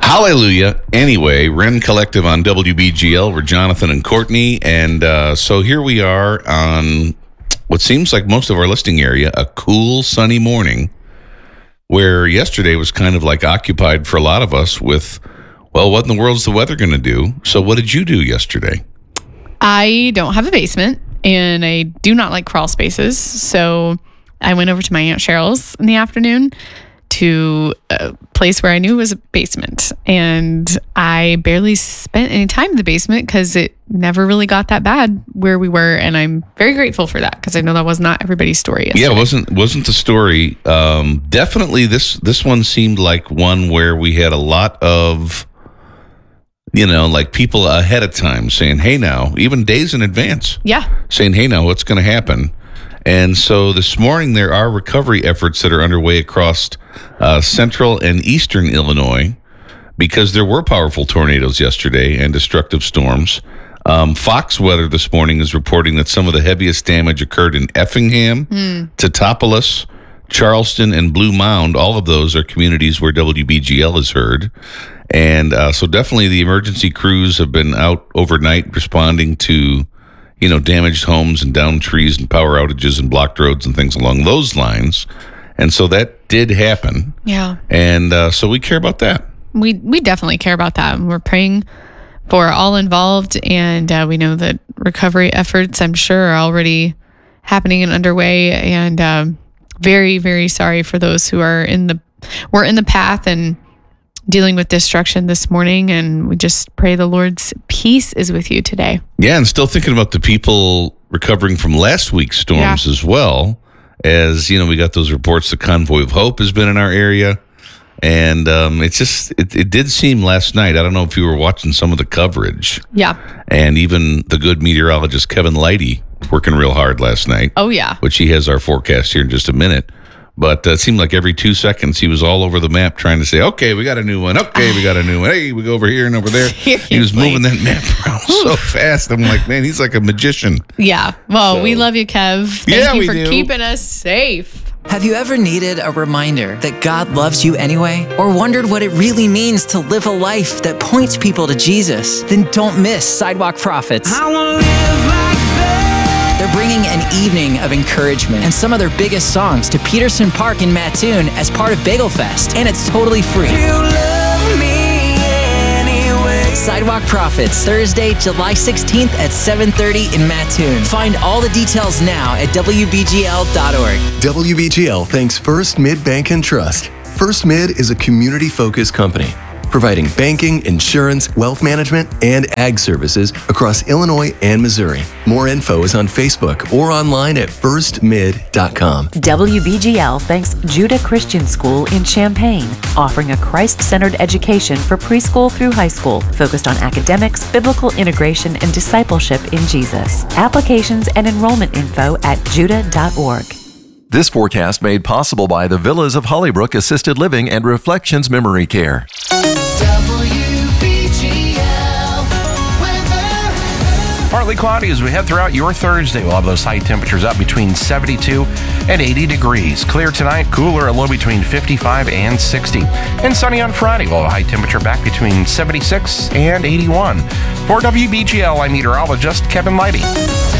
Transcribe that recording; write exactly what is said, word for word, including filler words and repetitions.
Hallelujah. Anyway, Ren Collective on W B G L. We're Jonathan and Courtney. And uh, so here we are on what seems like most of our listening area, a cool, sunny morning, where yesterday was kind of like occupied for a lot of us with, well, what in the world's the weather going to do? So what did you do yesterday? I don't have a basement, and I do not like crawl spaces. So I went over to my Aunt Cheryl's in the afternoon to a place where I knew was a basement. And I barely spent any time in the basement because it never really got that bad where we were. And I'm very grateful for that because I know that was not everybody's story yesterday. Yeah, it wasn't, wasn't the story. Um, definitely this, this one seemed like one where we had a lot of, you know, like people ahead of time saying, hey now, even days in advance. Yeah. Saying, hey now, what's going to happen? And so this morning, there are recovery efforts that are underway across uh, central and eastern Illinois because there were powerful tornadoes yesterday and destructive storms. Um, Fox Weather this morning is reporting that some of the heaviest damage occurred in Effingham, mm. Teutopolis, Charleston, and Blue Mound. All of those are communities where W B G L is heard. And uh, so definitely the emergency crews have been out overnight responding to, you know, damaged homes and downed trees and power outages and blocked roads and things along those lines. And so that did happen. Yeah. And uh, so we care about that. We we definitely care about that. And we're praying for all involved. And uh, we know that recovery efforts, I'm sure, are already happening and underway. And um, very, very sorry for those who are in the, were in the path and dealing with destruction this morning, and we just pray the Lord's peace is with you today. Yeah, and still thinking about the people recovering from last week's storms yeah. as well, as, you know, we got those reports the Convoy of Hope has been in our area, and um, it's just, it, it did seem last night, I don't know if you were watching some of the coverage. Yeah. And even the good meteorologist Kevin Leidy working real hard last night. Oh, yeah. Which he has our forecast here in just a minute. But uh, it seemed like every two seconds he was all over the map trying to say, okay, we got a new one. Okay, we got a new one. Hey, we go over here and over there. He was moving that map around so fast. I'm like, man, he's like a magician. Yeah. Well, so, we love you, Kev. Thank yeah, you we for do. keeping us safe. Have you ever needed a reminder that God loves you anyway? Or wondered what it really means to live a life that points people to Jesus? Then don't miss Sidewalk Prophets. I wanna live like that. They're bringing an evening of encouragement and some of their biggest songs to Peterson Park in Mattoon as part of Bagel Fest, and it's totally free. You love me anyway. Sidewalk Prophets, Thursday, July sixteenth at seven thirty in Mattoon. Find all the details now at W B G L dot org. W B G L thanks First Mid Bank and Trust. First Mid is a community-focused company providing banking, insurance, wealth management, and ag services across Illinois and Missouri. More info is on Facebook or online at first mid dot com. W B G L thanks Judah Christian School in Champaign, offering a Christ-centered education for preschool through high school, focused on academics, biblical integration, and discipleship in Jesus. Applications and enrollment info at judah dot org. This forecast made possible by the Villas of Hollybrook Assisted Living and Reflections Memory Care. W B G L weather. Partly cloudy as we head throughout your Thursday. We'll have those high temperatures up between seventy-two and eighty degrees. Clear tonight, cooler, a low between fifty-five and sixty. And sunny on Friday. We'll have a high temperature back between seventy-six and eighty-one. For W B G L, I'm meteorologist Kevin Leidy.